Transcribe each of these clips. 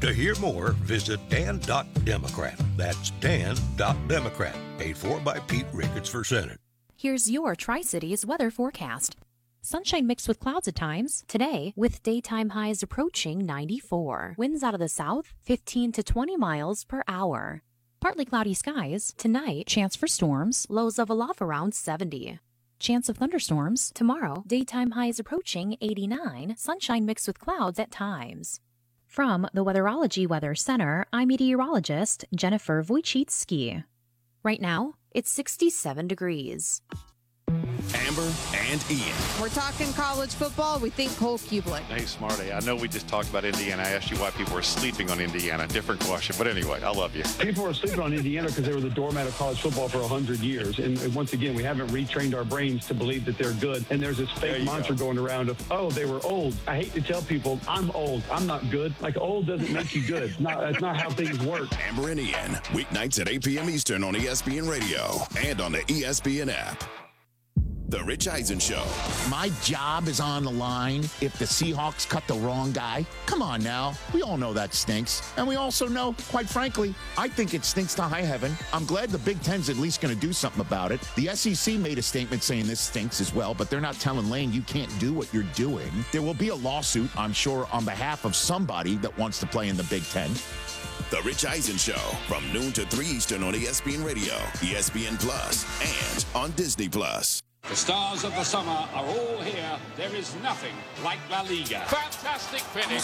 To hear more, visit Dan.Democrat. That's Dan.Democrat. Paid for by Pete Ricketts for Senate. Here's your Tri-Cities weather forecast. Sunshine mixed with clouds at times. Today, with daytime highs approaching 94. Winds out of the south, 15 to 20 miles per hour. Partly cloudy skies. Tonight, chance for storms. Lows level off around 70. Chance of thunderstorms. Tomorrow, daytime highs approaching 89. Sunshine mixed with clouds at times. From the Weatherology Weather Center, I'm meteorologist Jennifer Wojcicki. Right now, it's 67 degrees. Amber and Ian. We're talking college football. We think Cole Kubelik. Hey, Smarty, I know we just talked about Indiana. I asked you why people were sleeping on Indiana. Different question. But anyway, I love you. People were sleeping on Indiana because they were the doormat of college football for 100 years. And once again, we haven't retrained our brains to believe that they're good. And there's this fake mantra going around of, oh, they were old. I hate to tell people, I'm old. I'm not good. Like, old doesn't make you good. That's not how things work. Amber and Ian, weeknights at 8 p.m. Eastern on ESPN Radio and on the ESPN app. The Rich Eisen Show. My job is on the line if the Seahawks cut the wrong guy. Come on now. We all know that stinks. And we also know, quite frankly, I think it stinks to high heaven. I'm glad the Big Ten's at least going to do something about it. The SEC made a statement saying this stinks as well, but they're not telling Lane you can't do what you're doing. There will be a lawsuit, I'm sure, on behalf of somebody that wants to play in the Big Ten. The Rich Eisen Show from noon to 3 Eastern on ESPN Radio, ESPN Plus, and on Disney Plus. The stars of the summer are all here. There is nothing like La Liga. Fantastic finish.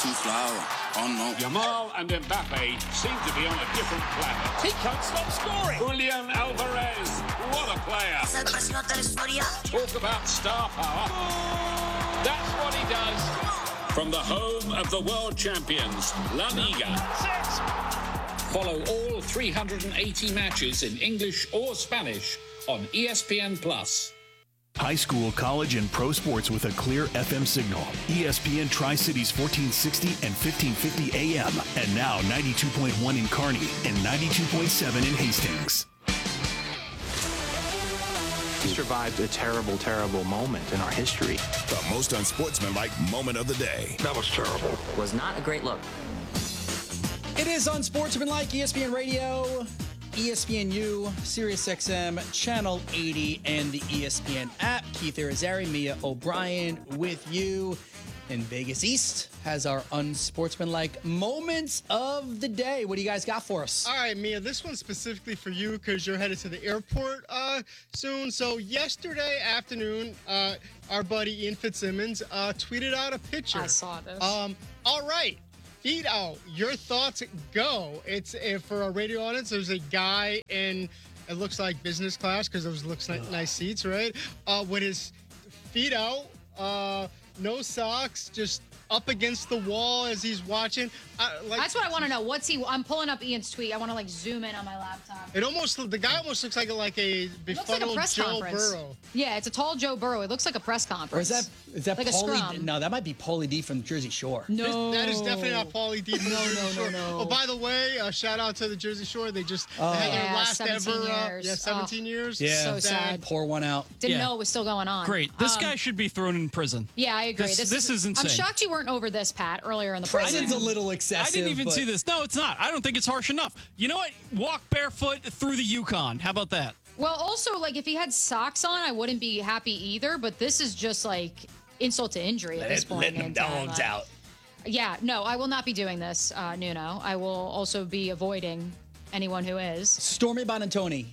Yamal and Mbappe seem to be on a different planet. He can't stop scoring. Julian Alvarez, what a player. Talk about star power. That's what he does. From the home of the world champions, La Liga. Follow all 380 matches in English or Spanish on ESPN Plus. High school, college, and pro sports with a clear FM signal. ESPN Tri-Cities 1460 and 1550 AM. And now 92.1 in Kearney and 92.7 in Hastings. We survived a terrible, terrible moment in our history. The most unsportsmanlike moment of the day. That was terrible. Was not a great look. It is Unsportsmanlike, ESPN Radio, ESPNU, SiriusXM, Channel 80, and the ESPN app. Keith Irizarry, Mia O'Brien with you. And Vegas East has our unsportsmanlike moments of the day. What do you guys got for us? All right, Mia, this one's specifically for you because you're headed to the airport soon. So yesterday afternoon, our buddy Ian Fitzsimmons tweeted out a picture. I saw this. All right. Feed out. Your thoughts go. It's for our radio audience. There's a guy in, it looks like business class because those looks like nice seats, right? With his feet out, no socks, just up against the wall as he's watching. That's what I want to know. What's he? I'm pulling up Ian's tweet. I want to zoom in on my laptop. The guy almost looks like a befuddled Joe Burrow. Yeah, it's a tall Joe Burrow. It looks like a press conference. Or is that like a scrum? No, that might be Paulie D from Jersey Shore. No, that is definitely not Paulie D from Jersey Shore. No. Oh, by the way, shout out to the Jersey Shore. They just had their last 17 ever. years. 17 years. Yeah, so sad. Pour one out. Didn't know it was still going on. Great. This guy should be thrown in prison. Yeah, I agree. This is insane. I'm shocked you weren't over this, Pat, earlier in the Prison's a little excessive. I didn't even see this. No, it's not. I don't think it's harsh enough. You know what? Walk barefoot through the Yukon. How about that? Well, also, like, if he had socks on, I wouldn't be happy either, but this is just, like, insult to injury at this point. Let them dogs out. Yeah, no, I will not be doing this, Nuno. I will also be avoiding anyone who is. Stormy Bonantoni.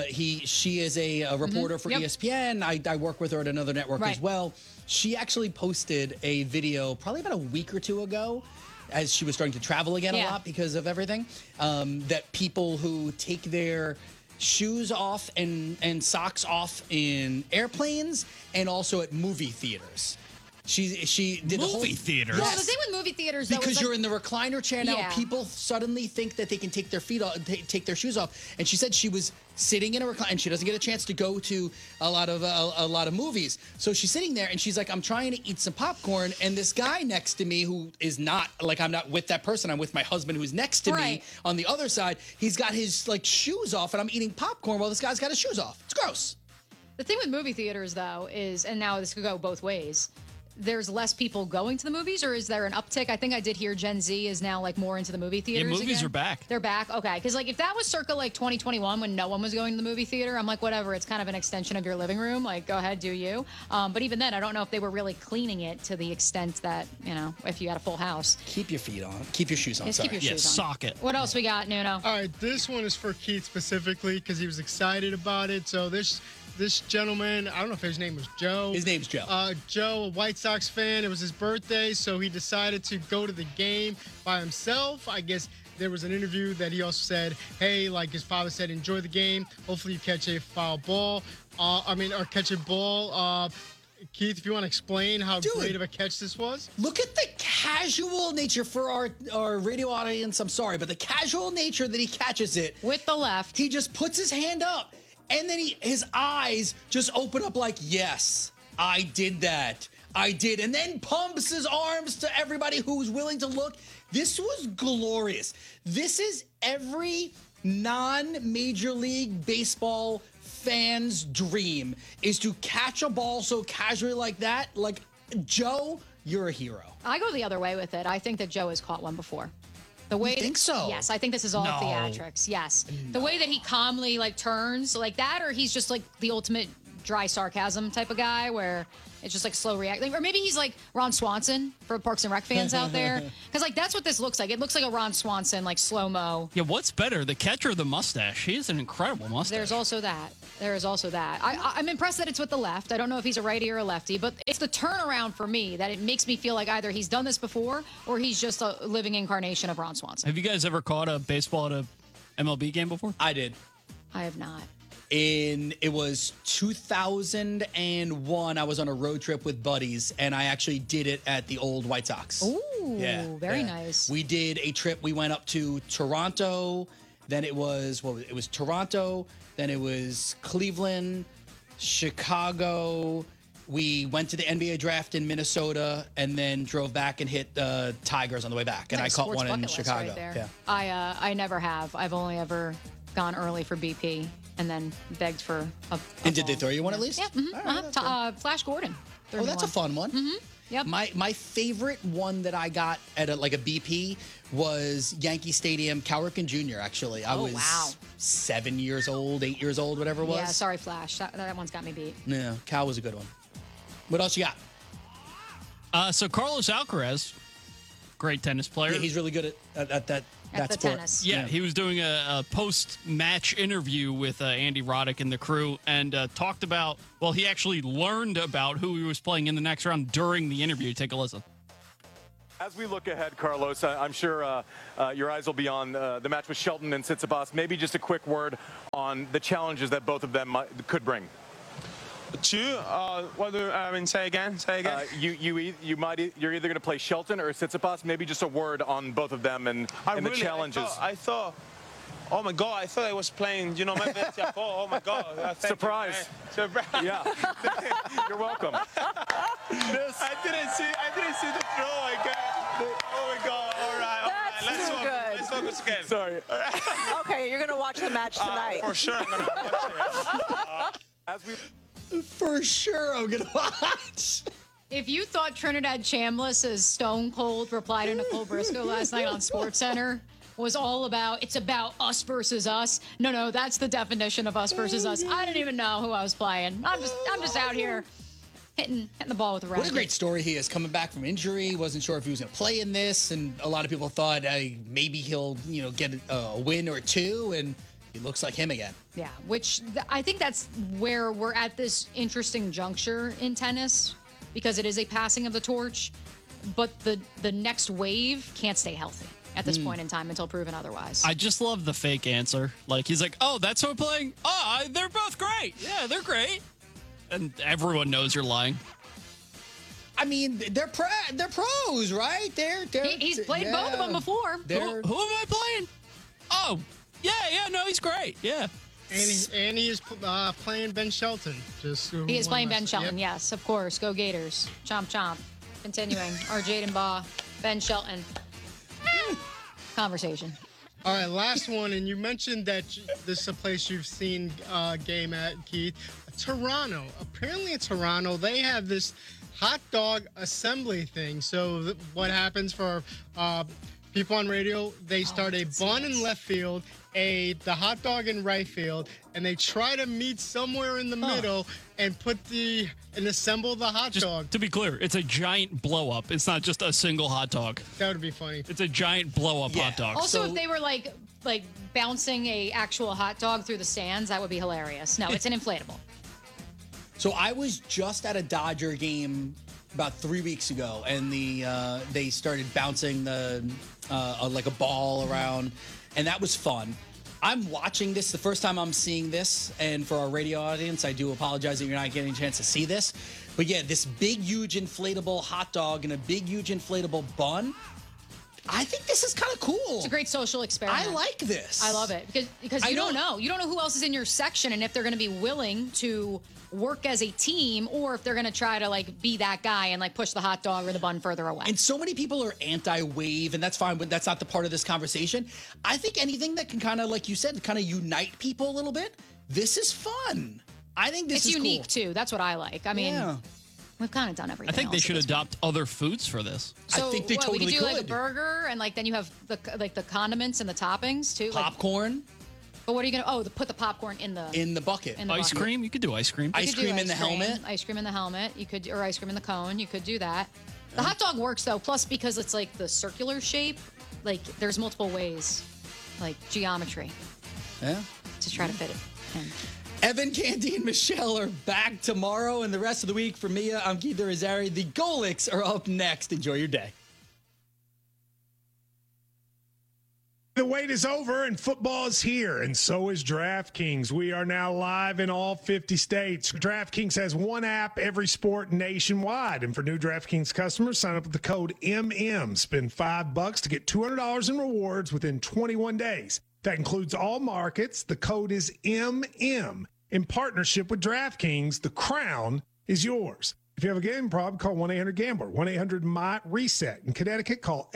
She is a reporter for ESPN. I work with her at another network as well. She actually posted a video probably about a week or two ago as she was starting to travel again a lot because of everything, that people who take their shoes off and socks off in airplanes and also at movie theaters. She did movie theaters. Well, the thing with movie theaters, though, because you're in the recliner chair now, people suddenly think that they can take their feet off, take their shoes off. And she said she was sitting in a recliner, and she doesn't get a chance to go to a lot of movies. So she's sitting there, and she's like, "I'm trying to eat some popcorn," and this guy next to me, who is not like, I'm not with that person, I'm with my husband who's next to me on the other side. He's got his like shoes off, and I'm eating popcorn while this guy's got his shoes off. It's gross. The thing with movie theaters, though, is, and now this could go both ways, there's less people going to the movies, or is there an uptick? I think I did hear Gen Z is now like more into the movie theaters. Yeah, movies again. are back. They're back. Okay, because like if that was circa like 2021 when no one was going to the movie theater, I'm like, whatever. It's kind of an extension of your living room. Like, go ahead, do you? But even then, I don't know if they were really cleaning it to the extent that if you had a full house. Keep your feet on. Keep your shoes on. Yes, keep your shoes on. Sock it. What else we got, Nuno? All right, this one is for Keith specifically because he was excited about it. So this gentleman, I don't know if his name was Joe. His name's Joe. Joe, a White Sox fan. It was his birthday, so he decided to go to the game by himself. I guess there was an interview that he also said, hey, like his father said, enjoy the game. Hopefully you catch a foul ball. Or catch a ball. Keith, if you want to explain how great of a catch this was. Look at the casual nature for our radio audience. I'm sorry, but the casual nature that he catches it. With the left. He just puts his hand up. And then his eyes just open up like, yes, I did that. I did. And then pumps his arms to everybody who's willing to look. This was glorious. This is every non-Major League Baseball fan's dream, is to catch a ball so casually like that. Like, Joe, you're a hero. I go the other way with it. I think that Joe has caught one before. The way you think so? Yes, I think this is all No. theatrics. Yes. The way that he calmly like turns like that, or he's just like the ultimate dry sarcasm type of guy where it's just like slow reacting. Or maybe he's like Ron Swanson for Parks and Rec fans out there. Because like that's what this looks like. It looks like a Ron Swanson, like slow-mo. Yeah, what's better, the catcher or the mustache? He has an incredible mustache. There's also that. There is also that. I'm impressed that it's with the left. I don't know if he's a righty or a lefty, but it's the turnaround for me that it makes me feel like either he's done this before or he's just a living incarnation of Ron Swanson. Have you guys ever caught a baseball at a MLB game before? I did. I have not. It was 2001. I was on a road trip with buddies, and I actually did it at the old White Sox. Ooh, very nice. We did a trip. We went up to Toronto. Then it was Toronto. Then it was Cleveland, Chicago. We went to the NBA draft in Minnesota, and then drove back and hit the Tigers on the way back. And I caught one in Chicago. Right there. Yeah. I never have. I've only ever gone early for BP and then begged for a And did they throw you one at least? Yeah. Flash Gordon. Oh, that's a fun one. Mm-hmm. Yep. My favorite one that I got at a BP was Yankee Stadium, Cal Ripken Jr. Actually, I was 7 years old, 8 years old, whatever it was. Yeah, sorry, Flash. That one's got me beat. Yeah, Cal was a good one. What else you got? So Carlos Alcaraz, great tennis player. Yeah, he's really good at that sport. Tennis. Yeah, he was doing a post-match interview with Andy Roddick and the crew and talked about, well, he actually learned about who he was playing in the next round during the interview. Take a listen. As we look ahead, Carlos, I'm sure your eyes will be on the match with Shelton and Tsitsipas. Maybe just a quick word on the challenges that both of them could bring. What do I mean? Say again. You're either going to play Shelton or Tsitsipas. Maybe just a word on both of them and the challenges. I thought, oh my God! I thought I was playing. My Betia. Oh my God! Surprise! Yeah. You're welcome. I didn't see the throw again. Oh my God! All right. Let's focus again. Sorry. Okay, you're gonna watch the match tonight. For sure, I'm gonna watch it. For sure, I'm gonna watch. If you thought Trinidad Chambliss' Stone Cold reply to Nicole Briscoe last night on SportsCenter was all about, it's about us versus us. No, that's the definition of us versus us. I didn't even know who I was playing. I'm just out here hitting the ball with a racket. What a great story he is, coming back from injury. Wasn't sure if he was going to play in this, and a lot of people thought maybe he'll get a win or two, and he looks like him again. Yeah, which I think that's where we're at this interesting juncture in tennis, because it is a passing of the torch, but the next wave can't stay healthy at this point in time until proven otherwise. I just love the fake answer. Like, he's like, oh, that's who I'm playing? Oh, they're both great. Yeah, they're great. And everyone knows you're lying. I mean, they're pros, right? He's played both of them before. Who am I playing? Oh, yeah, no, he's great. Yeah. And he is playing Ben Shelton. He is playing Ben Shelton, yes, of course. Go Gators. Chomp, chomp. Continuing. Our Jaden Baugh, Ben Shelton. Conversation. All right, last one. And you mentioned that this is a place you've seen game at, Keith. Toronto. Apparently in Toronto, they have this hot dog assembly thing. So what happens for people on radio, they start a bun in left field, the hot dog in right field, and they try to meet somewhere in the middle and assemble the hot dog. To be clear, it's a giant blow up. It's not just a single hot dog. That would be funny. It's a giant blow up hot dog. Also, if they were like bouncing a actual hot dog through the stands, that would be hilarious. No, it's an inflatable. So I was just at a Dodger game about 3 weeks ago, and they started bouncing like a ball around, and that was fun. I'm watching this the first time I'm seeing this, and for our radio audience, I do apologize that you're not getting a chance to see this. But yeah, this big, huge inflatable hot dog and a big, huge inflatable bun. I think this is kind of cool. It's a great social experiment. I like this. I love it because you don't know. You don't know who else is in your section and if they're going to be willing to work as a team or if they're going to try to be that guy and push the hot dog or the bun further away. And so many people are anti-wave, and that's fine, but that's not the part of this conversation. I think anything that can kind of, like you said, kind of unite people a little bit, this is fun. I think this is unique cool. too. That's what I like. I mean, we've kind of done everything. I think they should adopt other foods for this. So I think they totally we could do could. a burger and then you have the condiments and the toppings too. Popcorn. But what are you gonna? Oh, put the popcorn in the bucket. Ice cream. You could do ice cream. Ice cream in the helmet. Ice cream in the helmet. You could, or ice cream in the cone. You could do that. The hot dog works though. Plus, because it's the circular shape, there's multiple ways, geometry. Yeah. To try to fit it in. Evan, Candy, and Michelle are back tomorrow, and the rest of the week for Mia, I'm Keith Irizarry. The Golics are up next. Enjoy your day. The wait is over and football is here, and so is DraftKings. We are now live in all 50 states. DraftKings has one app, every sport nationwide. And for new DraftKings customers, sign up with the code MM. Spend $5 to get $200 in rewards within 21 days. That includes all markets. The code is MM. In partnership with DraftKings, the crown is yours. If you have a gambling problem, call 1-800-GAMBLER, 1-800-MY-RESET. In Connecticut, call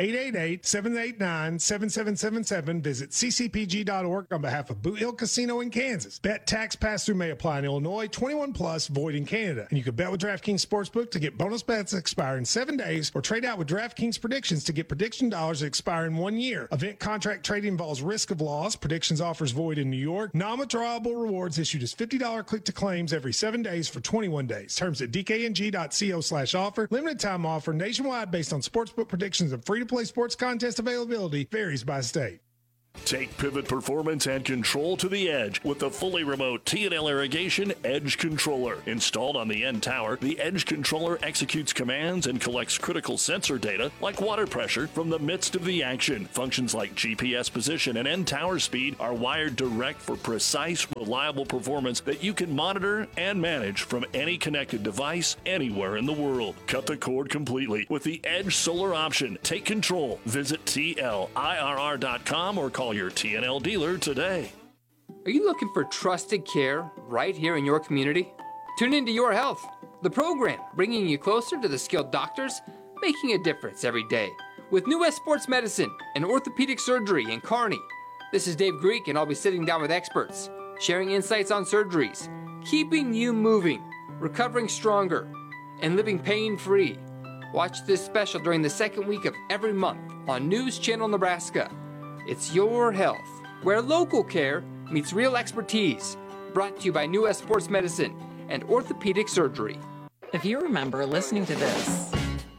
888-789-7777. Visit ccpg.org on behalf of Boot Hill Casino in Kansas. Bet tax pass-through may apply in Illinois, 21 plus, void in Canada. And you can bet with DraftKings Sportsbook to get bonus bets that expire in 7 days, or trade out with DraftKings Predictions to get prediction dollars that expire in 1 year. Event contract trading involves risk of loss. Predictions offers void in New York. Non-withdrawable rewards issued as $50 click to claims every 7 days for 21 days. Terms at DKNG.co/offer. Limited time offer nationwide based on sportsbook predictions and free-to-play sports contest availability varies by state. Take pivot performance and control to the edge with the fully remote T&L Irrigation Edge Controller. Installed on the end tower, the Edge Controller executes commands and collects critical sensor data like water pressure from the midst of the action. Functions like GPS position and end tower speed are wired direct for precise, reliable performance that you can monitor and manage from any connected device anywhere in the world. Cut the cord completely with the Edge Solar option. Take control. Visit TLIRR.com or call your TNL dealer today. Are you looking for trusted care right here in your community? Tune into Your Health, the program bringing you closer to the skilled doctors making a difference every day with New West Sports Medicine and Orthopedic Surgery in Kearney. This is Dave Greek, and I'll be sitting down with experts, sharing insights on surgeries, keeping you moving, recovering stronger, and living pain-free. Watch this special during the second week of every month on News Channel Nebraska. It's Your Health, where local care meets real expertise. Brought to you by New West Sports Medicine and Orthopedic Surgery. If you remember listening to this,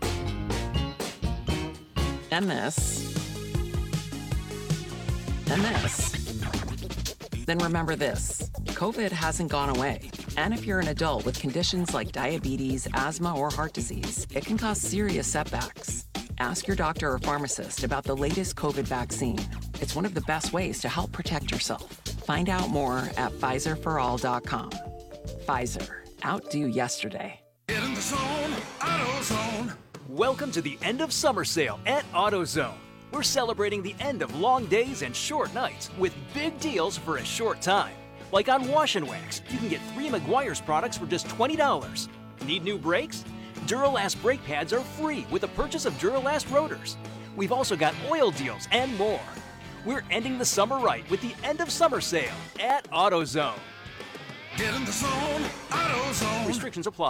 and this, and this, then remember this. COVID hasn't gone away. And if you're an adult with conditions like diabetes, asthma, or heart disease, it can cause serious setbacks. Ask your doctor or pharmacist about the latest COVID vaccine. It's one of the best ways to help protect yourself. Find out more at PfizerForAll.com. Pfizer. Outdo yesterday. Get in the zone, AutoZone. Welcome to the end of summer sale at AutoZone. We're celebrating the end of long days and short nights with big deals for a short time. Like on Wash and Wax, you can get 3 Meguiar's products for just $20. Need new brakes? Duralast brake pads are free with the purchase of Duralast rotors. We've also got oil deals and more. We're ending the summer right with the end of summer sale at AutoZone. Get in the zone, AutoZone. Restrictions apply.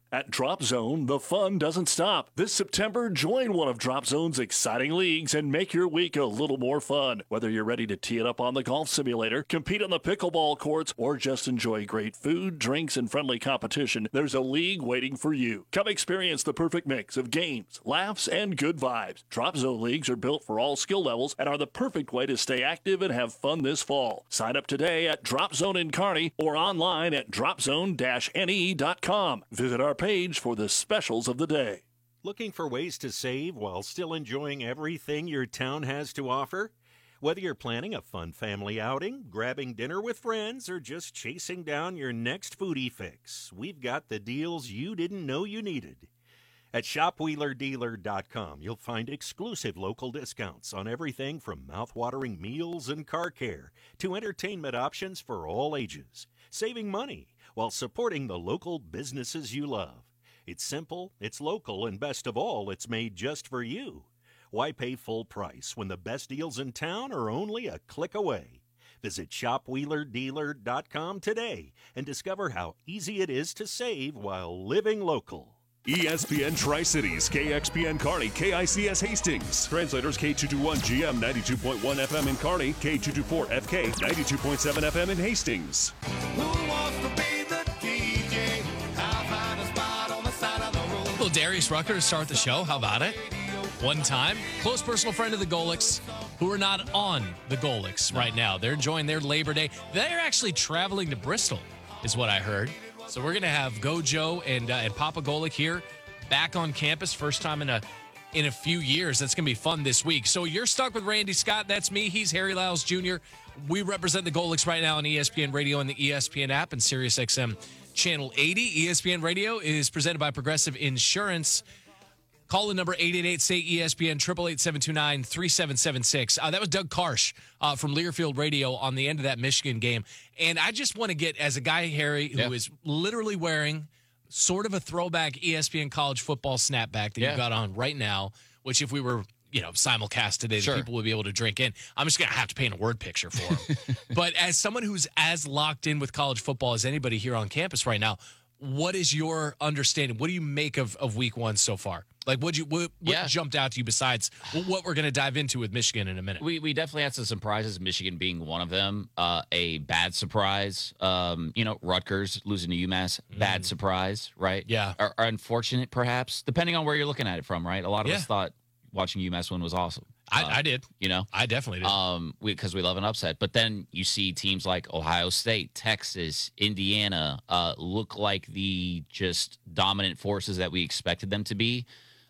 At Drop Zone, the fun doesn't stop. This September, join one of Drop Zone's exciting leagues and make your week a little more fun. Whether you're ready to tee it up on the golf simulator, compete on the pickleball courts, or just enjoy great food, drinks, and friendly competition, there's a league waiting for you. Come experience the perfect mix of games, laughs, and good vibes. Drop Zone leagues are built for all skill levels and are the perfect way to stay active and have fun this fall. Sign up today at Drop Zone in Kearney or online at dropzone-ne.com. Visit our page for the specials of the day. Looking for ways to save while still enjoying everything your town has to offer? Whether you're planning a fun family outing, grabbing dinner with friends, or just chasing down your next foodie fix, we've got the deals you didn't know you needed. At shopwheelerdealer.com, you'll find exclusive local discounts on everything from mouth-watering meals and car care to entertainment options for all ages, saving money while supporting the local businesses you love. It's simple, it's local, and best of all, it's made just for you. Why pay full price when the best deals in town are only a click away? Visit shopwheelerdealer.com today and discover how easy it is to save while living local. ESPN Tri-Cities, KXPN Kearney, KICS Hastings. Translators K221GM 92.1 FM in Kearney, K224 FK 92.7 FM in Hastings. Well, Darius Rucker to start the show. How about it? One time, close personal friend of the Golics, who are not on the Golics right now. They're enjoying their Labor Day. They're actually traveling to Bristol, is what I heard. So we're going to have Gojo and Papa Golic here back on campus. First time in a few years. That's going to be fun this week. So you're stuck with Randy Scott. That's me. He's Harry Lyles Jr. We represent the Golics right now on ESPN Radio and the ESPN app and SiriusXM Channel 80. ESPN Radio is presented by Progressive Insurance. Call the number 888-SAY-ESPN, 888-729-3776. That was Doug Karsh from Learfield Radio on the end of that Michigan game. And I just want to get, as a guy, Harry, who is literally wearing sort of a throwback ESPN college football snapback that you've got on right now, which if we were, simulcast today, the people would be able to drink in. I'm just going to have to paint a word picture for him. But as someone who's as locked in with college football as anybody here on campus right now, what is your understanding? What do you make of week one so far? Like, what jumped out to you besides what we're going to dive into with Michigan in a minute? We definitely had some surprises, Michigan being one of them. A bad surprise, Rutgers losing to UMass, bad surprise, right? Yeah. Or unfortunate, perhaps, depending on where you're looking at it from, right? A lot of us thought watching UMass win was awesome. I did. I definitely did. Because we love an upset. But then you see teams like Ohio State, Texas, Indiana look like the just dominant forces that we expected them to be.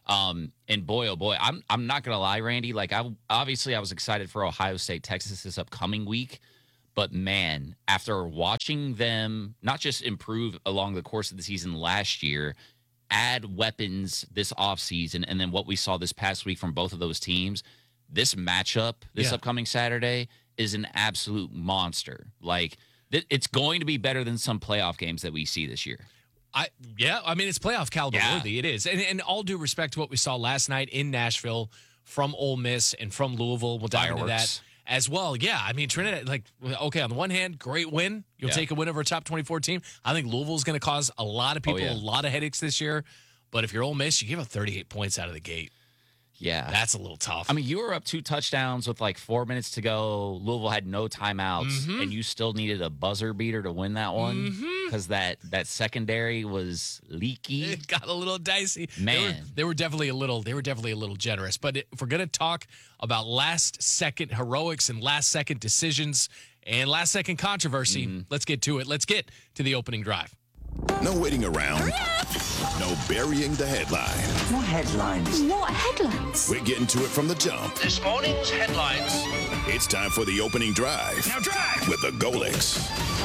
And boy, oh boy, I'm not gonna lie, Randy. Like I was excited for Ohio State, Texas this upcoming week, but man, after watching them not just improve along the course of the season last year, add weapons this offseason, and then what we saw this past week from both of those teams, this matchup this upcoming Saturday is an absolute monster. Like it's going to be better than some playoff games that we see this year. I mean, it's playoff caliber worthy. It is. And all due respect to what we saw last night in Nashville from Ole Miss and from Louisville, we'll dive into that as well. Yeah, I mean, Trinidad, on the one hand, great win. You'll take a win over a top 24 team. I think Louisville's going to cause a lot of people a lot of headaches this year. But if you're Ole Miss, you give up 38 points out of the gate. Yeah. That's a little tough. I mean, you were up 2 touchdowns with 4 minutes to go. Louisville had no timeouts, and you still needed a buzzer beater to win that one because that secondary was leaky. It got a little dicey. Man. They were definitely a little generous. But if we're going to talk about last-second heroics and last-second decisions and last-second controversy, let's get to it. Let's get to the opening drive. No waiting around. No burying the headline. What headlines? What headlines? We're getting to it from the jump. This morning's headlines. It's time for the opening drive. Now drive! With the Golics.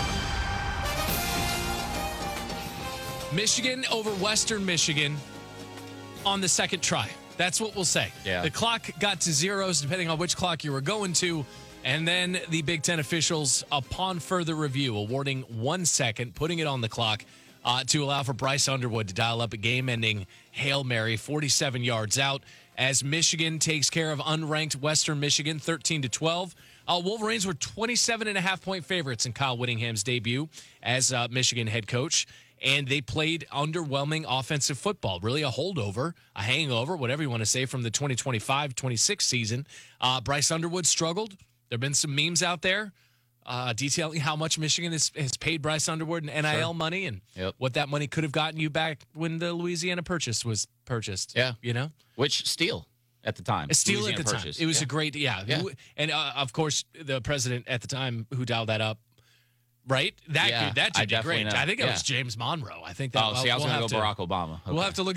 Michigan over Western Michigan on the second try. That's what we'll say. Yeah. The clock got to zeros depending on which clock you were going to. And then the Big Ten officials, upon further review, awarding 1 second, putting it on the clock to allow for Bryce Underwood to dial up a game-ending Hail Mary, 47 yards out, as Michigan takes care of unranked Western Michigan, 13-12. Wolverines were 27.5-point favorites in Kyle Whittingham's debut as Michigan head coach. and they played underwhelming offensive football, really a holdover, a hangover, whatever you want to say, from the 2025-26 season. Bryce Underwood struggled. There have been some memes out there detailing how much Michigan has paid Bryce Underwood in NIL money and what that money could have gotten you back when the Louisiana Purchase was purchased. Yeah. You know? Which steal at the time. A steal Louisiana at the Purchase. time. It was a great, And, of course, the president at the time who dialed that up, right? That dude did great. know. I think it was James Monroe. I think that. I was going to go Barack Obama. Okay. We'll have to look.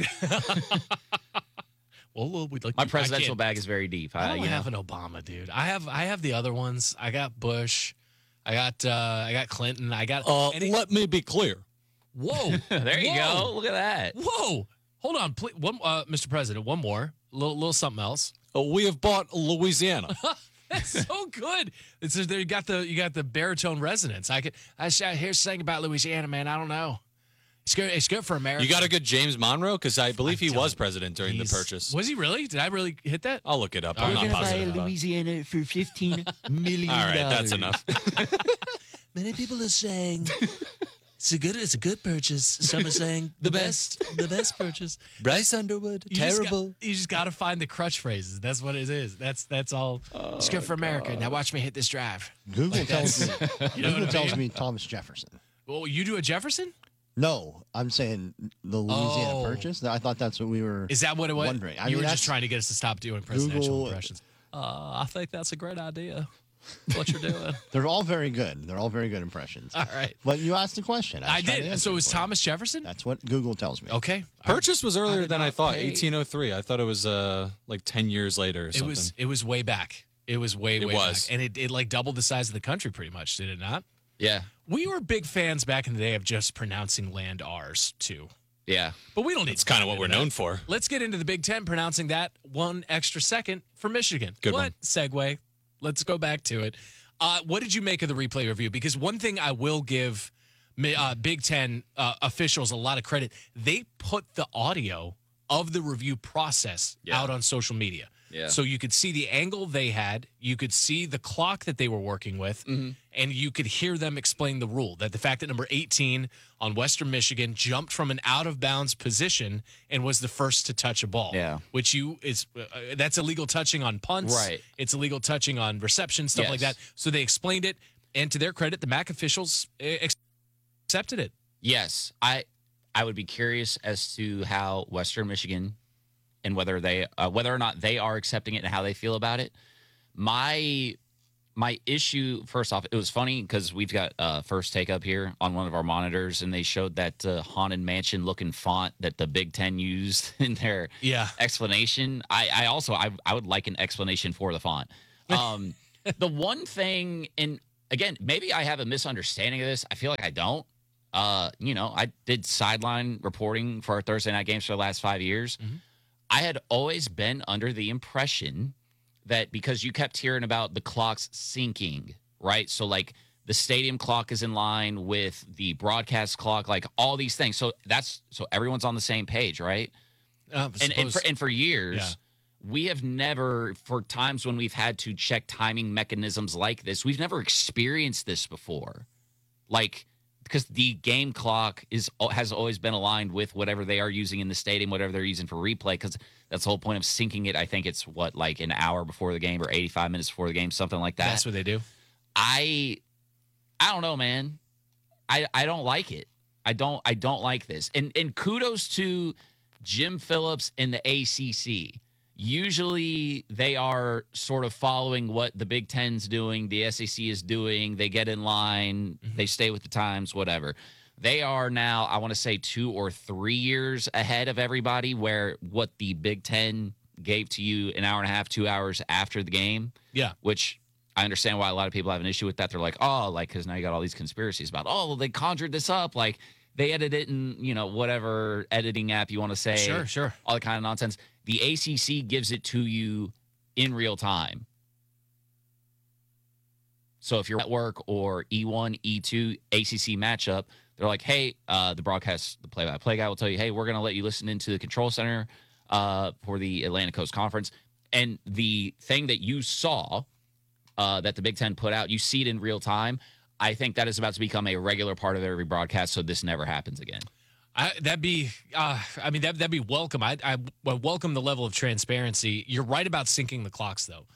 My presidential bag is very deep. I don't have an Obama, dude. I have the other ones. I got Bush. I got Clinton. I got. Let me be clear. Whoa! There you go. Look at that. Whoa! Hold on, please. Mr. President. One more. Little something else. We have bought Louisiana. That's so good. You got the baritone resonance. I hear something about Louisiana, man. I don't know. It's good for America. You got a good James Monroe? Because I believe he was president during the purchase. Was he really? Did I really hit that? I'll look it up. I'm not positive. Buy Louisiana for $15 million. All right, that's enough. Many people are saying it's a good purchase. Some are saying the best purchase. Bryce Underwood, terrible. You just got to find the crutch phrases. That's what it is. That's all. It's good for America. Now watch me hit this drive. Google tells me. Google tells me Thomas Jefferson. Well, you do a Jefferson? No, I'm saying the Louisiana Purchase. I thought that's what we were. Is that what it was? Wondering. You were just trying to get us to stop doing presidential impressions. I think that's a great idea. What you're doing? They're all very good. They're all very good impressions. All right. But you asked the question. I did. So it was Thomas Jefferson? That's what Google tells me. Okay. Purchase was earlier than I thought. 1803. I thought it was like 10 years later or something. It was way back. It was way back. And it like doubled the size of the country pretty much, did it not? Yeah. We were big fans back in the day of just pronouncing land R's too. Yeah. But we don't need It's kind of what we're known for. Let's get into the Big Ten pronouncing that one extra second for Michigan. Good what one. Segue. Let's go back to it. What did you make of the replay review? Because one thing I will give Big Ten officials a lot of credit. They put the audio of the review process out on social media. Yeah. So you could see the angle they had, you could see the clock that they were working with, and you could hear them explain the rule, that the fact that number 18 on Western Michigan jumped from an out-of-bounds position and was the first to touch a ball. Yeah. Which that's illegal touching on punts. Right. It's illegal touching on reception, stuff like that. So they explained it, and to their credit, the MAC officials accepted it. Yes. I would be curious as to how Western Michigan and whether or not they are accepting it and how they feel about it. My issue, first off, it was funny because we've got First Take up here on one of our monitors, and they showed that Haunted Mansion looking font that the Big Ten used in their explanation. I would like an explanation for the font. The one thing, and again, maybe I have a misunderstanding of this. I feel like I don't. I did sideline reporting for our Thursday night games for the last 5 years. Mm-hmm. I had always been under the impression that because you kept hearing about the clocks syncing, right? So, like, the stadium clock is in line with the broadcast clock, like all these things. So everyone's on the same page, right? And for years, we have never, for times when we've had to check timing mechanisms like this, we've never experienced this before. Like, because the game clock has always been aligned with whatever they are using in the stadium, whatever they're using for replay, because that's the whole point of syncing it. I think it's, like an hour before the game or 85 minutes before the game, something like that. That's what they do. I don't know, man. I don't like it. I don't like this. And kudos to Jim Phillips and the ACC. Usually they are sort of following what the Big Ten's doing, the SEC is doing. They get in line, they stay with the times, whatever. They are now, I want to say, 2 or 3 years ahead of everybody, where what the Big Ten gave to you an hour and a half, 2 hours after the game. Yeah. Which I understand why a lot of people have an issue with that. They're like, oh, like, because now you got all these conspiracies about, oh, well, they conjured this up. Like, they edited it in, whatever editing app you want to say. Sure. All that kind of nonsense. The ACC gives it to you in real time. So if you're at work or E1, E2, ACC matchup, they're like, hey, the play-by-play guy will tell you, hey, we're going to let you listen into the control center for the Atlantic Coast Conference. And the thing that you saw that the Big Ten put out, you see it in real time. I think that is about to become a regular part of every broadcast, so this never happens again. That'd be welcome. I welcome the level of transparency. You're right about syncing the clocks, though.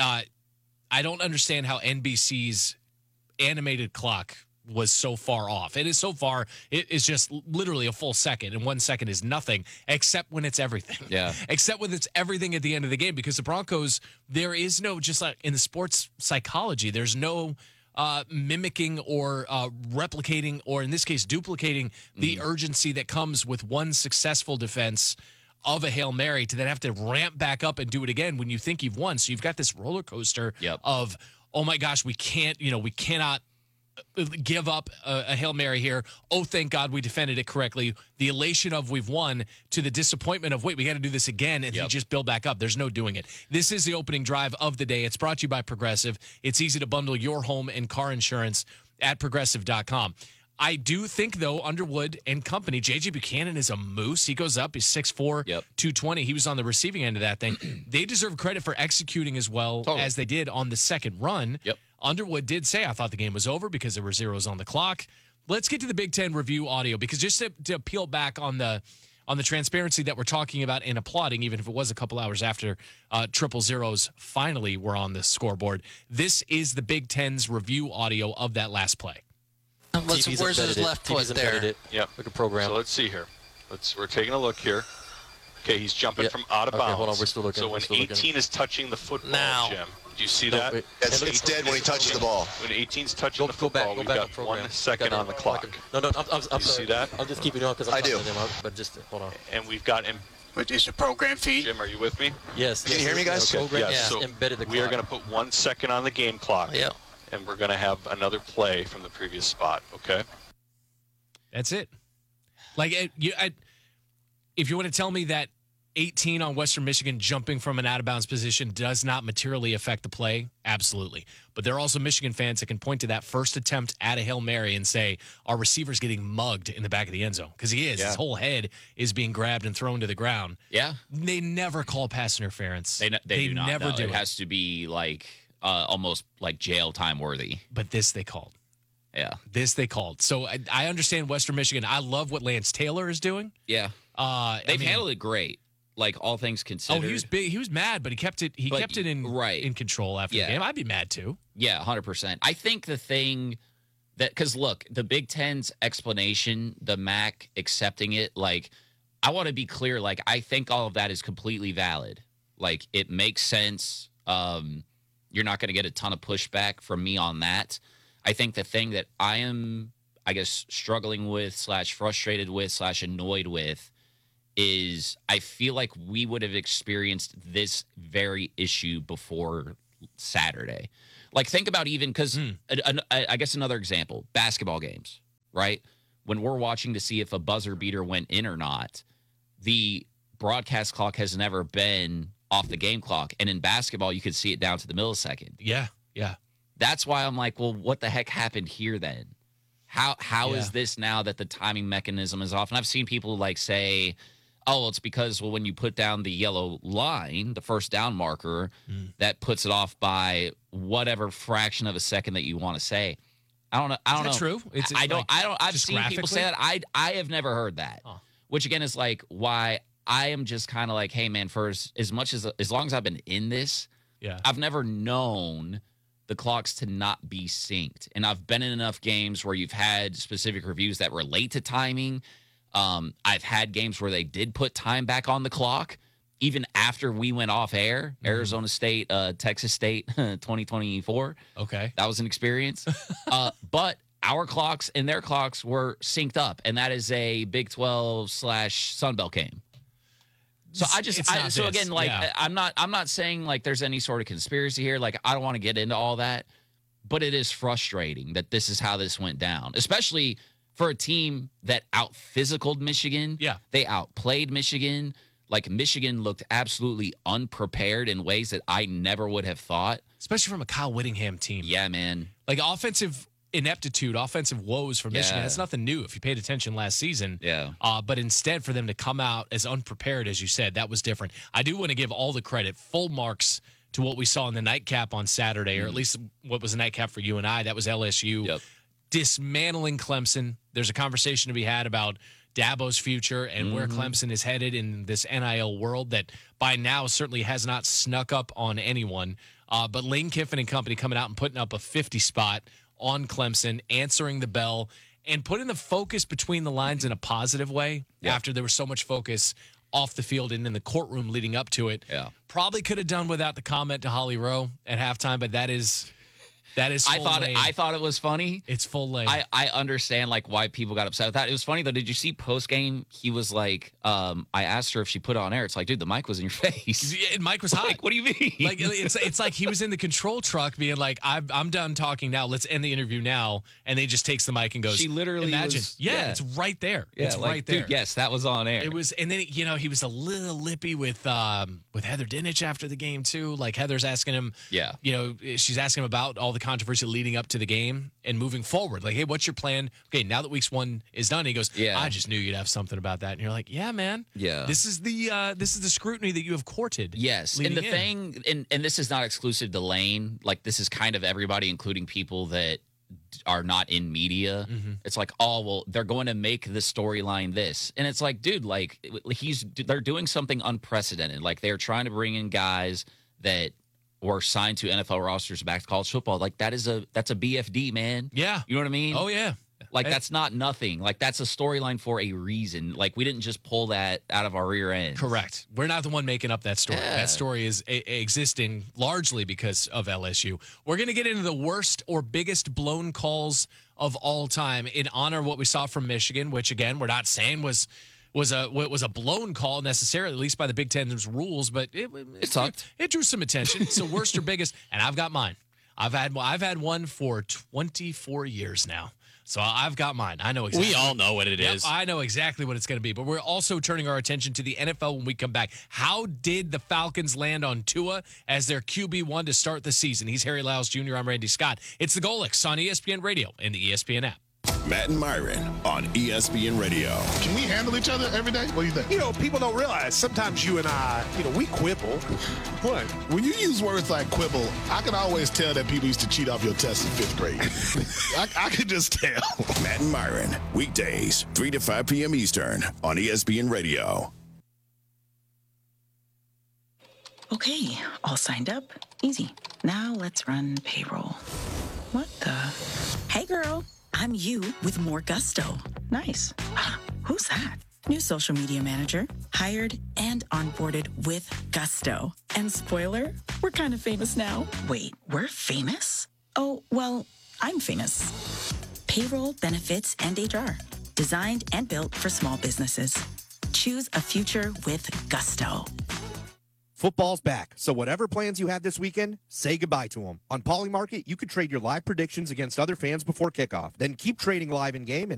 I don't understand how NBC's animated clock was so far off. It is so far. It is just literally a full second, and 1 second is nothing, except when it's everything. Yeah. Except when it's everything at the end of the game, because the Broncos, there is no, just like in the sports psychology, there's no mimicking or replicating, or in this case, duplicating the urgency that comes with one successful defense of a Hail Mary to then have to ramp back up and do it again when you think you've won. So you've got this roller coaster of, oh my gosh, we cannot give up a Hail Mary here. Oh, thank God we defended it correctly. The elation of we've won to the disappointment of, wait, we got to do this again, and you just build back up. There's no doing it. This is the opening drive of the day. It's brought to you by Progressive. It's easy to bundle your home and car insurance at Progressive.com. I do think, though, Underwood and company, J.J. Buchanan is a moose. He goes up. He's 6'4", 220. He was on the receiving end of that thing. They deserve credit for executing as well as they did on the second run. Underwood did say, I thought the game was over because there were zeros on the clock. Let's get to the Big Ten review audio, because just to peel back on the transparency that we're talking about and applauding, even if it was a couple hours after triple zeros finally were on the scoreboard, this is the Big Ten's review audio of that last play. Where's his left foot there? Yep. Like a program. So let's see here. We're taking a look here. Okay, he's jumping from out of bounds. Hold on, we're still looking. So when 18 is touching the football, Jim, do you see that? It's dead when he touches the ball. When 18's touching the football, we've got 1 second on the clock. No, do you see that? I'm just keeping it on because I do. But just hold on. And we've got him. What is the program feed? Jim, are you with me? Yes. Can you hear me, guys? Yes. So embedded the clock. We are going to put 1 second on the game clock. Yeah. And we're going to have another play from the previous spot. Okay. That's it. Like, if you want to tell me that 18 on Western Michigan jumping from an out-of-bounds position does not materially affect the play, absolutely. But there are also Michigan fans that can point to that first attempt at a Hail Mary and say, our receiver's getting mugged in the back of the end zone. Because he is. Yeah. His whole head is being grabbed and thrown to the ground. Yeah. They never call pass interference. They do not. Never do it. It has to be like almost like jail time worthy. But this they called. Yeah. This they called. So I understand Western Michigan. I love what Lance Taylor is doing. Yeah. They've handled it great. Like, all things considered. Oh, he was big. He was mad, but he kept it in control after the game. I'd be mad too. Yeah, 100%. I think the thing that, because look, the Big Ten's explanation, the MAC accepting it, like, I want to be clear, like, I think all of that is completely valid. Like, it makes sense. You're not going to get a ton of pushback from me on that. I think the thing that I am, I guess, struggling with / frustrated with / annoyed with is I feel like we would have experienced this very issue before Saturday. Like, think about even, because I guess another example, basketball games, right? When we're watching to see if a buzzer beater went in or not, the broadcast clock has never been off the game clock. And in basketball, you could see it down to the millisecond. Yeah. That's why I'm like, well, what the heck happened here then? How is this now that the timing mechanism is off? And I've seen people like say, oh, it's because, well, when you put down the yellow line, the first down marker, that puts it off by whatever fraction of a second that you want to say. I don't know. Is that true? I've seen people say that. I have never heard that. Huh. Which again is like why I am just kind of like, hey man, for as long as I've been in this, I've never known the clocks to not be synced. And I've been in enough games where you've had specific reviews that relate to timing. I've had games where they did put time back on the clock, even after we went off air. Arizona State, Texas State, 2024. Okay. That was an experience. But our clocks and their clocks were synced up, and that is a Big 12 / Sunbelt game. So I'm not saying like there's any sort of conspiracy here. Like, I don't want to get into all that, but it is frustrating that this is how this went down, especially for a team that out-physicaled Michigan. Yeah. They outplayed Michigan. Like, Michigan looked absolutely unprepared in ways that I never would have thought. Especially from a Kyle Whittingham team. Yeah, man. Like, offensive ineptitude, offensive woes for Michigan. That's nothing new if you paid attention last season. Yeah. But instead, for them to come out as unprepared, as you said, that was different. I do want to give all the credit, full marks to what we saw in the nightcap on Saturday, or at least what was a nightcap for you and I. That was LSU. Yep. Dismantling Clemson. There's a conversation to be had about Dabo's future and where Clemson is headed in this NIL world that by now certainly has not snuck up on anyone. But Lane Kiffin and company coming out and putting up a 50 spot on Clemson, answering the bell, and putting the focus between the lines in a positive way after there was so much focus off the field and in the courtroom leading up to it. Yeah. Probably could have done without the comment to Holly Rowe at halftime, but that is I thought it was funny. It's full lane. I understand like why people got upset with that. It was funny though. Did you see post game? He was like, I asked her if she put it on air. It's like, dude, the mic was in your face. Yeah, and Mike was hot. Like, what do you mean? Like it's like he was in the control truck being like, I'm done talking now. Let's end the interview now. And then he just takes the mic and goes. She literally imagine. was, it's right there. Yeah, it's like, right there. Dude, yes, that was on air. It was, and then he was a little lippy with Heather Dinich after the game too. Like Heather's asking him, she's asking him about all the controversy leading up to the game and moving forward. Like, hey, what's your plan? Okay, now that week 1 is done, he goes, I just knew you'd have something about that. And you're like, yeah, man. Yeah. This is the scrutiny that you have courted. Yes. And the thing, and this is not exclusive to Lane. Like, this is kind of everybody, including people that are not in media. It's like, oh, well, they're going to make the storyline this. And it's like, dude, like, they're doing something unprecedented. Like, they're trying to bring in guys that were signed to NFL rosters back to college football. Like, that's a BFD, man. Yeah. You know what I mean? Oh, yeah. Like, that's not nothing. Like, that's a storyline for a reason. Like, we didn't just pull that out of our rear end. Correct. We're not the one making up that story. Yeah. That story is existing largely because of LSU. We're going to get into the worst or biggest blown calls of all time in honor of what we saw from Michigan, which, again, we're not saying was a blown call necessarily, at least by the Big Ten's rules, but it drew some attention. So worst or biggest, and I've got mine. I've had one for 24 years now. So I've got mine. I know exactly. We all know what it is. I know exactly what it's going to be. But we're also turning our attention to the NFL when we come back. How did the Falcons land on Tua as their QB1 to start the season? He's Harry Lyles Jr. I'm Randy Scott. It's the Golics on ESPN Radio and the ESPN app. Matt and Myron on ESPN Radio. Can we handle each other every day? What do you think? You know, people don't realize sometimes you and I, we quibble. What? When you use words like quibble, I can always tell that people used to cheat off your tests in 5th grade. I can just tell. Matt and Myron, weekdays, 3 to 5 p.m. Eastern on ESPN Radio. Okay, all signed up. Easy. Now let's run payroll. What the? Hey, girl. I'm you with more gusto. Nice. Who's that? New social media manager, hired and onboarded with gusto. And spoiler, we're kind of famous now. Wait, we're famous? Oh, well, I'm famous. Payroll, benefits, and HR. Designed and built for small businesses. Choose a future with gusto. Football's back, so whatever plans you had this weekend, say goodbye to them. On Polymarket, you can trade your live predictions against other fans before kickoff. Then keep trading live in-game and